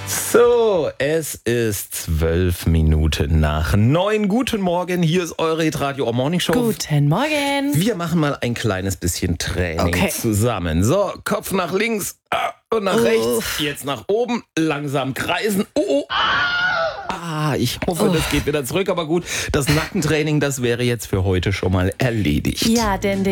So, es ist 12 Minuten nach 9. Guten Morgen, hier ist eure Hitradio Morning Show. Guten Morgen. Wir machen mal ein kleines bisschen Training zusammen. So, Kopf nach links und nach rechts, jetzt nach oben, langsam kreisen. Ich hoffe, das geht wieder zurück, aber gut, das Nackentraining, das wäre jetzt für heute schon mal erledigt. Ja, denn